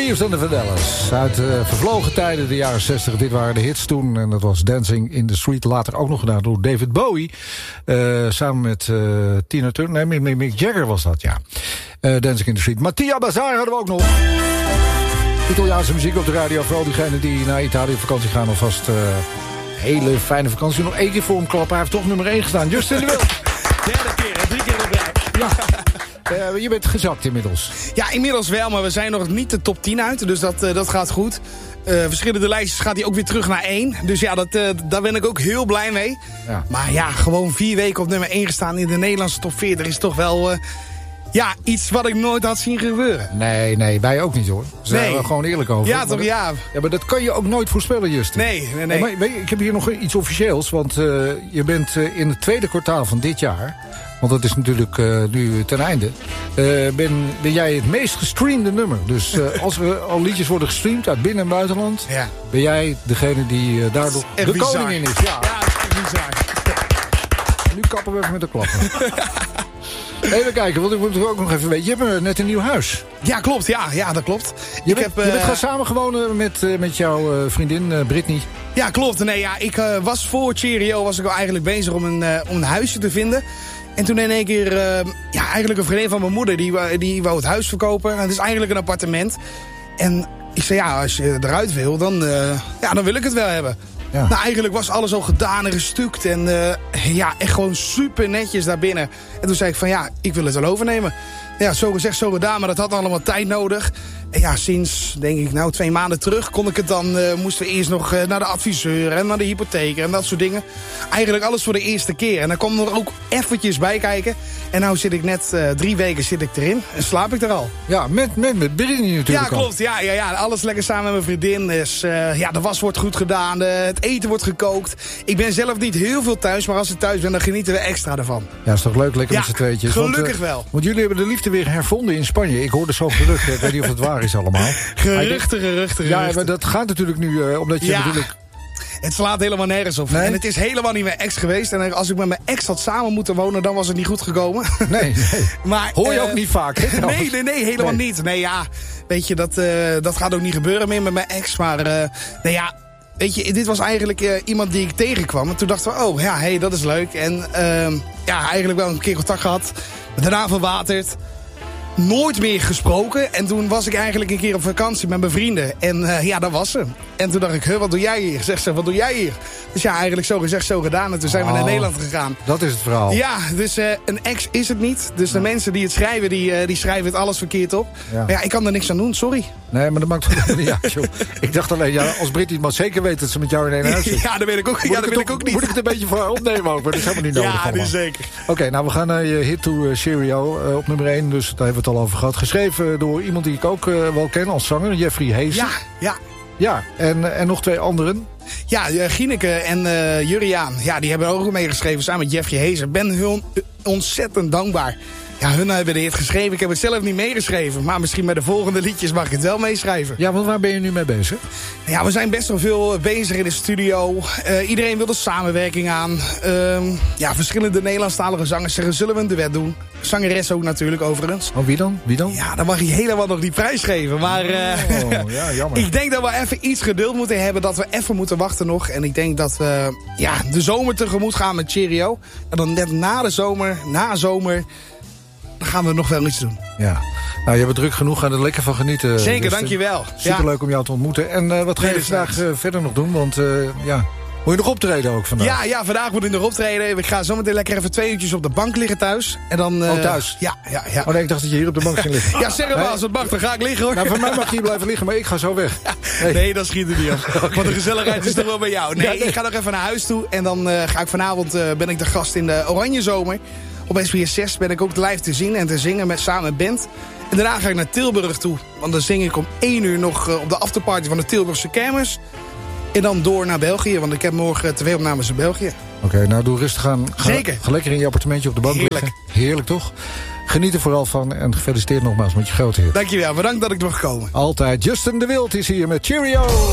Reeves en de Vandellas. Uit vervlogen tijden, de jaren 60. Dit waren de hits toen. En dat was Dancing in the Street. Later ook nog gedaan door David Bowie. Samen met Tina Turner. Nee, Mick Jagger was dat, ja. Dancing in the Street. Mattia Bazar hadden we ook nog. Italiaanse muziek op de radio. Vooral diegenen die naar Italië op vakantie gaan. Alvast hele fijne vakantie. Nog één keer voor hem klappen. Hij heeft toch nummer 1 gestaan. Justin de Wild. Derde keer, 3 keer erbij. Ja. Je bent gezakt inmiddels. Ja, inmiddels wel, maar we zijn nog niet de top 10 uit. Dus dat gaat goed. Verschillende lijstjes gaat hij ook weer terug naar 1. Dus ja, daar ben ik ook heel blij mee. Ja. Maar ja, gewoon 4 weken op nummer 1 gestaan in de Nederlandse top 40 is toch wel... iets wat ik nooit had zien gebeuren. Nee, wij ook niet hoor. Zijn we gewoon eerlijk over. Ja, toch, ja. Ja, maar dat kan je ook nooit voorspellen, Justin. Nee. Maar, ik heb hier nog iets officieels, want je bent in het tweede kwartaal van dit jaar... want dat is natuurlijk nu ten einde... ben jij het meest gestreamde nummer. Dus als er al liedjes worden gestreamd uit binnen- en buitenland... Ja. ben jij degene die daardoor de koningin is. Ja, dat is echt bizar. Nu kappen we even met de klappen. Even kijken, want ik moet er ook nog even weten. Je hebt net een nieuw huis. Ja, klopt. Ja, dat klopt. Je bent gaan samen gewonnen met jouw vriendin Brittany. Ja, klopt. Nee, ja, ik was voor Cheerio was ik al eigenlijk bezig om een huisje te vinden. En toen in één keer, eigenlijk een vriendin van mijn moeder, die wou het huis verkopen. Het is eigenlijk een appartement. En ik zei, ja, als je eruit wil, dan wil ik het wel hebben. Ja. Nou, eigenlijk was alles al gedaan en gestuukt. En echt gewoon super netjes daarbinnen. En toen zei ik van, ja, ik wil het wel overnemen. Ja, zo gezegd, zo gedaan, maar dat had allemaal tijd nodig. En ja, sinds, denk ik, 2 maanden terug kon ik het dan... moesten we eerst nog naar de adviseur en naar de hypotheek en dat soort dingen. Eigenlijk alles voor de eerste keer. En dan kwam er ook eventjes bij kijken. En nou zit ik net 3 weken zit ik erin en slaap ik er al. Ja, met Brittany natuurlijk. Ja, klopt. Ja, alles lekker samen met mijn vriendin. Dus de was wordt goed gedaan, het eten wordt gekookt. Ik ben zelf niet heel veel thuis, maar als ik thuis ben, dan genieten we extra ervan. Ja, is toch leuk, lekker met z'n tweetjes. Gelukkig wel. Want jullie hebben de liefde weer hervonden in Spanje. Ik hoorde zo'n gerucht, ik weet niet of het waar is allemaal. Geruchten. Ja, maar dat gaat natuurlijk nu, omdat je natuurlijk... Het slaat helemaal nergens op. Nee? En het is helemaal niet mijn ex geweest. En als ik met mijn ex had samen moeten wonen, dan was het niet goed gekomen. Nee. Maar, hoor je ook niet vaak, hè? Nee, helemaal niet. Nee, ja, weet je, dat gaat ook niet gebeuren meer met mijn ex. Maar, weet je, dit was eigenlijk iemand die ik tegenkwam. En toen dachten we, dat is leuk. En eigenlijk wel een keer contact gehad. Daarna verwaterd. Nooit meer gesproken. En toen was ik eigenlijk een keer op vakantie met mijn vrienden. En dat was ze. En toen dacht ik, wat doe jij hier? Zegt ze, wat doe jij hier? Dus ja, eigenlijk zo gezegd, zo gedaan. En toen zijn we naar Nederland gegaan. Dat is het verhaal. Ja, dus een ex is het niet. Dus de mensen die het schrijven, die schrijven het alles verkeerd op. Ja. Maar ja, ik kan er niks aan doen, sorry. Nee, maar dat maakt toch niet uit, joh. Ik dacht alleen, als Brittany maar zeker weet dat ze met jou in één huis zit. Ja, dat weet ik ook, ook niet. Moet ik het een beetje voor haar opnemen ook, maar dat is helemaal niet nodig. Ja, die zeker. Oké, nou we gaan naar je hit toe, Cheerio, op nummer 1. Dus daar hebben we het al over gehad. Geschreven door iemand die ik ook wel ken als zanger, Jeffrey Heesen. Ja, en nog 2 anderen. Ja, Gineke en Juriaan. Ja, die hebben ook meegeschreven samen met Jeffrey Heesen. Ik ben hun ontzettend dankbaar. Ja, hun hebben de hit geschreven. Ik heb het zelf niet meegeschreven. Maar misschien bij de volgende liedjes mag ik het wel meeschrijven. Ja, want waar ben je nu mee bezig? Ja, we zijn best wel veel bezig in de studio. Iedereen wil de samenwerking aan. Verschillende Nederlandstalige zangers zeggen, zullen we een duet doen? Zangeres ook natuurlijk, overigens. Oh, wie dan? Ja, dan mag je helemaal nog die prijs geven. Maar ja, jammer. Ik denk dat we even iets geduld moeten hebben. Dat we even moeten wachten nog. En ik denk dat we de zomer tegemoet gaan met Cheerio. En dan net na zomer... dan gaan we nog wel iets doen. Ja. Nou, je bent druk genoeg, ga er lekker van genieten. Zeker, dankjewel. Superleuk om jou te ontmoeten. En wat ga je vandaag verder nog doen? Want moet je nog optreden ook vandaag? Ja, vandaag moet ik nog optreden. Ik ga zometeen lekker even 2 uurtjes op de bank liggen thuis. En dan, thuis? Ja. Oh nee, ik dacht dat je hier op de bank ging liggen. Ja, zeg maar, als het mag, dan ga ik liggen hoor. Nou, voor mij mag je hier blijven liggen, maar ik ga zo weg. Nee, dat schiet er niet op. Okay. Want de gezelligheid is toch wel bij jou. Nee, ik ga nog even naar huis toe. En dan ga ik vanavond, ben ik de gast in de Oranje Zomer. Op SBS 6 ben ik ook live te zien en te zingen samen met band. En daarna ga ik naar Tilburg toe. Want dan zing ik om 1 uur nog op de afterparty van de Tilburgse kermis. En dan door naar België, want ik heb morgen 2 opnames in België. Oké, nou doe rustig aan. Zeker. Ga lekker in je appartementje op de bank liggen. Heerlijk toch? Geniet er vooral van en gefeliciteerd nogmaals met je grote hit. Dankjewel, bedankt dat ik er mag komen. Altijd. Justin de Wild is hier met Cheerio.